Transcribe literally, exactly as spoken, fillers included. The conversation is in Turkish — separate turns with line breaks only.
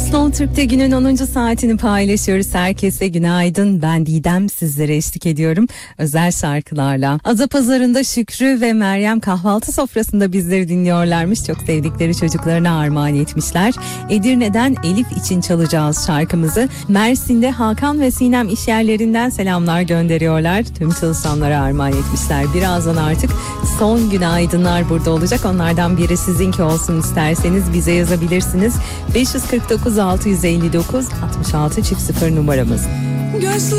Slow Türk'te günün onuncu saatini paylaşıyoruz. Herkese günaydın. Ben Didem, sizlere eşlik ediyorum özel şarkılarla. Adapazarı'nda Şükrü ve Meryem kahvaltı sofrasında bizleri dinliyorlarmış. Çok sevdikleri çocuklarına armağan etmişler. Edirne'den Elif için çalacağız şarkımızı. Mersin'de Hakan ve Sinem işyerlerinden selamlar gönderiyorlar. Tüm çalışanlara armağan etmişler. Birazdan artık son günaydınlar burada olacak. Onlardan biri sizinki olsun isterseniz bize yazabilirsiniz. beş yüz kırk dokuz altı yüz elli dokuz altmış altı çift sıfır numaramız.